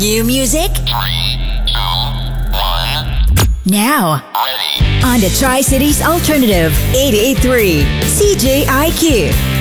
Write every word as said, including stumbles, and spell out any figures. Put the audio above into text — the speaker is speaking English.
New music? Three, two, one. Now. Ready. On the Tri-Cities Alternative, eighty-eight point three C J I Q.